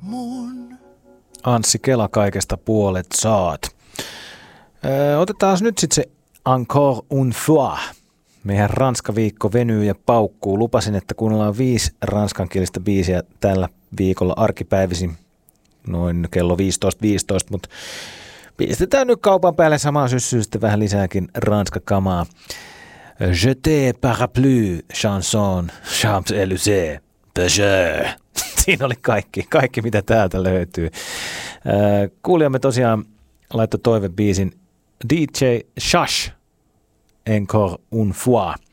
Anssi Kela kaikesta puolet saat. Otetaan nyt sitten se encore une fois. Meidän Ranska-viikko venyy ja paukkuu. Lupasin, että kuunnellaan 5 ranskankielistä biisiä tällä viikolla arkipäivisin noin kello 15.15, mutta pistetään nyt kaupan päälle samaa syssyä sitten vähän lisääkin ranskakamaa. Jeté parapluie, chanson, Champs-Élysées, pêcheur. Siinä oli kaikki mitä täältä löytyy. Kuulijamme tosiaan laittoi toivebiisin DJ Shash, encore une fois.